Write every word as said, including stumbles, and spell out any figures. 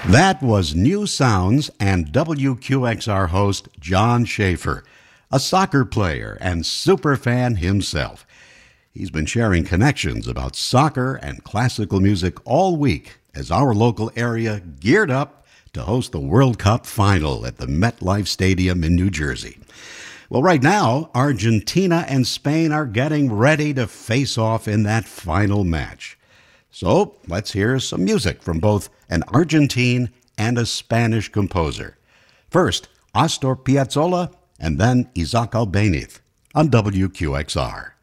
That was New Sounds and W Q X R host John Schaefer, a soccer player and superfan himself. He's been sharing connections about soccer and classical music all week as our local area geared up to host the World Cup final at the MetLife Stadium in New Jersey. Well, right now, Argentina and Spain are getting ready to face off in that final match. So let's hear some music from both an Argentine and a Spanish composer. First, Astor Piazzolla, and then Isaac Albéniz on W Q X R.